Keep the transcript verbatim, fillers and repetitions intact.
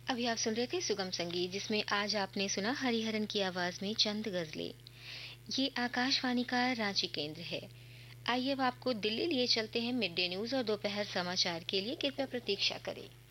अभी आप सुन रहे थे सुगम संगीत, जिसमें आज आपने सुना हरिहरन की आवाज में चंद गजलें। ये आकाशवाणी का रांची केंद्र है। आइए अब आपको दिल्ली लिए चलते हैं मिड डे न्यूज और दोपहर समाचार के लिए कृपया प्रतीक्षा करें।